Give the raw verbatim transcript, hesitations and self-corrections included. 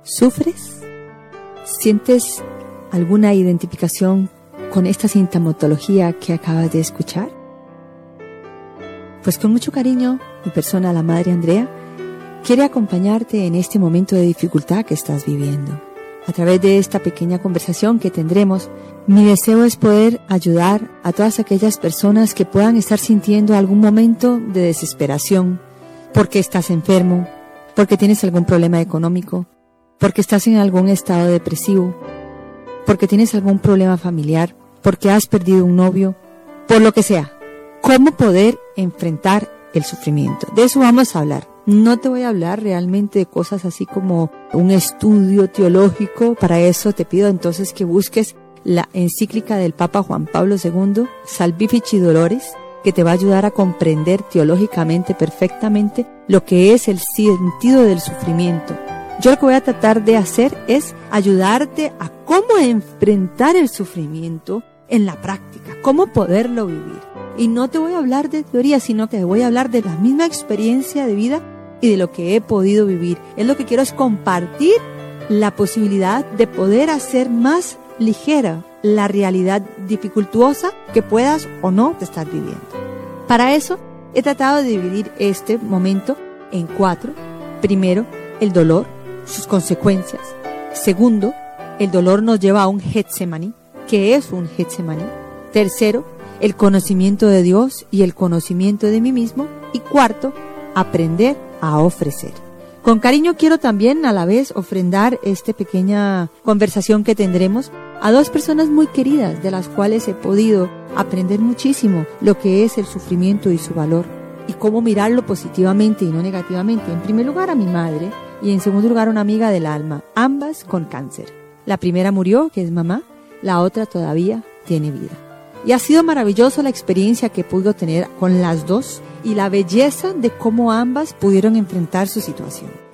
¿Sufres? ¿Sientes alguna identificación con esta sintomatología que acabas de escuchar? Pues con mucho cariño, mi persona, la Madre Andrea, quiere acompañarte en este momento de dificultad que estás viviendo. A través de esta pequeña conversación que tendremos, mi deseo es poder ayudar a todas aquellas personas que puedan estar sintiendo algún momento de desesperación, porque estás enfermo, porque tienes algún problema económico, porque estás en algún estado depresivo, porque tienes algún problema familiar, porque has perdido un novio, por lo que sea. ¿Cómo poder enfrentar el sufrimiento? De eso vamos a hablar. No te voy a hablar realmente de cosas así como un estudio teológico. Para eso te pido entonces que busques la encíclica del Papa Juan Pablo segundo, Salvifici Doloris, que te va a ayudar a comprender teológicamente perfectamente lo que es el sentido del sufrimiento. Yo lo que voy a tratar de hacer es ayudarte a cómo enfrentar el sufrimiento en la práctica, cómo poderlo vivir. Y no te voy a hablar de teoría, sino que te voy a hablar de la misma experiencia de vida y de lo que he podido vivir. Es lo que quiero es compartir la posibilidad de poder hacer más ligera la realidad dificultuosa que puedas o no estar viviendo. Para eso he tratado de dividir este momento en cuatro. Primero, el dolor, sus consecuencias. Segundo, el dolor nos lleva a un Getsemaní. ¿Qué es un Getsemaní? Tercero, el conocimiento de Dios y el conocimiento de mí mismo. Y cuarto, aprender a ofrecer. Con cariño quiero también a la vez ofrendar esta pequeña conversación que tendremos a dos personas muy queridas, de las cuales he podido aprender muchísimo lo que es el sufrimiento y su valor, y cómo mirarlo positivamente y no negativamente. En primer lugar, a mi madre, y en segundo lugar, una amiga del alma, ambas con cáncer. La primera murió, que es mamá, la otra todavía tiene vida. Y ha sido maravillosa la experiencia que pude tener con las dos y la belleza de cómo ambas pudieron enfrentar su situación.